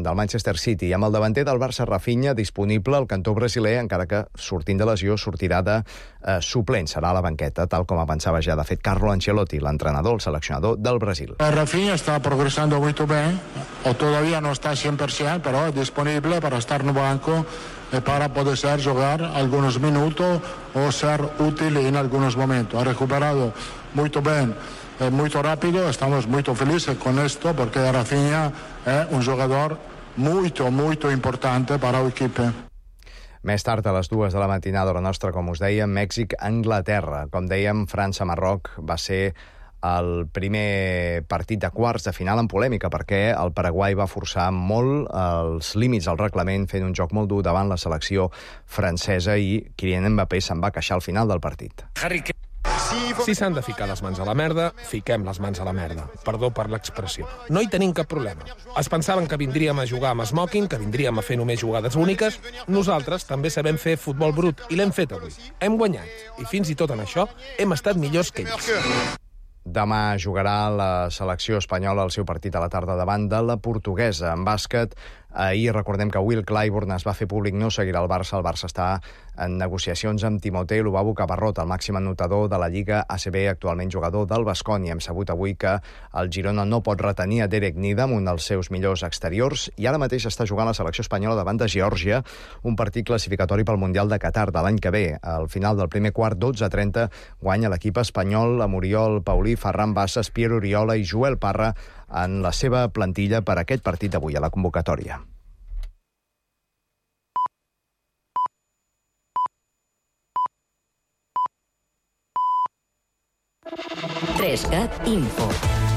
del Manchester City, i amb el davanter del Barça, Rafinha, disponible al cantó brasiler, encara que sortint de lesió sortirà de suplent, serà a la banqueta, tal com avançava ja, de fet, Carlo Ancelotti, l'entrenador, el seleccionador del Brasil. Rafinha está progresando muy bien, o todavía no está 100%, pero es disponible para estar en el banco para poder jugar algunos minutos o ser útil en algunos momentos. Ha recuperado muy bien, muy rápido, estamos muy felices con esto porque Rafinha es un jugador muy importante para el equipo. Més tard, a les 2 de la matinada, hora nostra, com us dèiem, Mèxic-Anglaterra. Com dèiem, França-Marroc va ser el primer partit de quarts de final en polèmica, perquè el Paraguai va forçar molt els límits del reglament, fent un joc molt dur davant la selecció francesa, i Kylian Mbappé se'n va queixar al final del partit. Si s'han de ficar les mans a la merda, fiquem les mans a la merda. Perdó per l'expressió. No hi tenim cap problema. Es pensaven que vindríem a jugar amb smoking, que vindríem a fer només jugades úniques. Nosaltres també sabem fer futbol brut, i l'hem fet avui. Hem guanyat. I fins i tot en això hem estat millors que ells. Demà jugarà la selecció espanyola el seu partit a la tarda davant de la portuguesa. En bàsquet, ahir recordem que Will Clyburn es va fer públic, no seguirà el Barça. El Barça està en negociacions amb Timoteo Lubabu Caparrot, el màxim anotador de la Lliga ACB, actualment jugador del Baskonia. Hem sabut avui que el Girona no pot retenir a Derek Needham, un dels seus millors exteriors, i ara mateix està jugant la selecció espanyola davant de Geòrgia, un partit classificatori pel Mundial de Qatar de l'any que ve. Al final del primer quart, 12-30, guanya l'equip espanyol amb Oriol Paulí, Ferran Bassas, Pierre Oriola i Joel Parra en la seva plantilla per aquest partit d'avui a la convocatòria. Trescat Info.